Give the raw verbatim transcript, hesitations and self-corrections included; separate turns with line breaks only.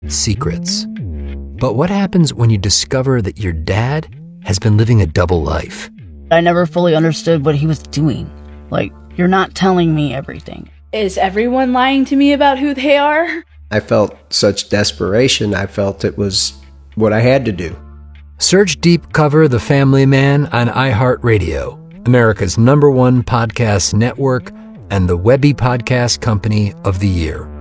secrets. But what happens when you discover that your dad has been living a double life?
I never fully understood what he was doing. Like, you're not telling me everything.
Is everyone lying to me about who they are?
I felt such desperation. I felt it was what I had to do.
Search Deep Cover The Family Man on iHeartRadio, America's number one podcast network and the Webby Podcast Company of the Year.